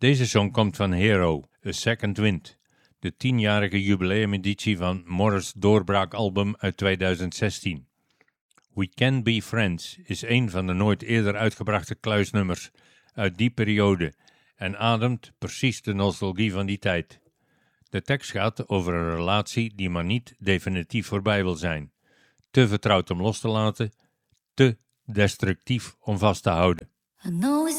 Deze song komt van Hero, A Second Wind, de 10-jarige jubileumeditie van Morris' doorbraakalbum uit 2016. We Can Be Friends is een van de nooit eerder uitgebrachte kluisnummers uit die periode en ademt precies de nostalgie van die tijd. De tekst gaat over een relatie die maar niet definitief voorbij wil zijn, te vertrouwd om los te laten, te destructief om vast te houden. I know we